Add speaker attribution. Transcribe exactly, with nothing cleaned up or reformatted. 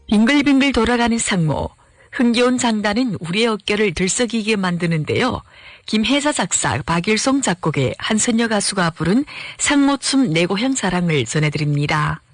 Speaker 1: 빙글빙글 돌아가는 상모, 흥겨운 장단은 우리의 어깨를 들썩이게 만드는데요. 김혜자 작사, 박일송 작곡의 한선녀 가수가 부른 상모춤 내고향 자랑을 전해드립니다.